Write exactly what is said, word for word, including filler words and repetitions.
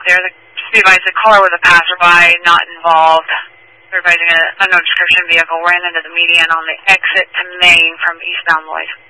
there. The, be advised, the caller was a passerby, not involved. Advising an unknown description vehicle ran into the median on the exit to Main from eastbound Lloyd.